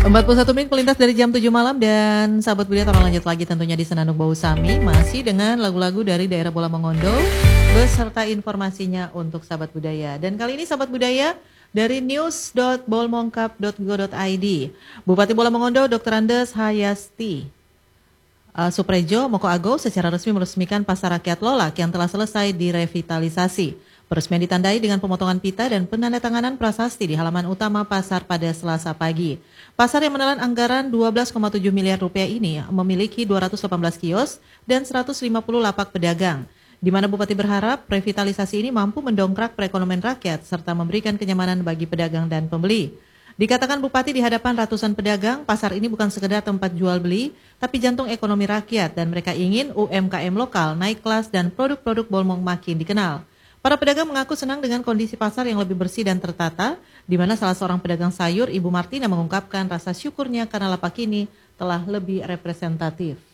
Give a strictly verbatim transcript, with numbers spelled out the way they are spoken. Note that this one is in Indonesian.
empat puluh satu menit melintas dari jam tujuh malam dan sahabat budaya kita lanjut lagi tentunya di Senandung Bau Sami masih dengan lagu-lagu dari daerah Bola Mongondo beserta informasinya untuk sahabat budaya. Dan kali ini sahabat budaya dari news dot bolmongkap dot go dot i d, Bupati Bola Mongondo dokter Andes Hayasti uh, Suprejo Moko Ago secara resmi meresmikan Pasar Rakyat Lolak yang telah selesai direvitalisasi. Peresmian ditandai dengan pemotongan pita dan penandatanganan prasasti di halaman utama pasar pada Selasa pagi. Pasar yang menelan anggaran dua belas koma tujuh miliar rupiah ini memiliki dua ratus delapan belas kios dan seratus lima puluh lapak pedagang, di mana Bupati berharap revitalisasi ini mampu mendongkrak perekonomian rakyat serta memberikan kenyamanan bagi pedagang dan pembeli. Dikatakan Bupati di hadapan ratusan pedagang, pasar ini bukan sekedar tempat jual beli, tapi jantung ekonomi rakyat dan mereka ingin U M K M lokal naik kelas dan produk-produk Bolmong makin dikenal. Para pedagang mengaku senang dengan kondisi pasar yang lebih bersih dan tertata, di mana salah seorang pedagang sayur, Ibu Martina, mengungkapkan rasa syukurnya karena lapak ini telah lebih representatif.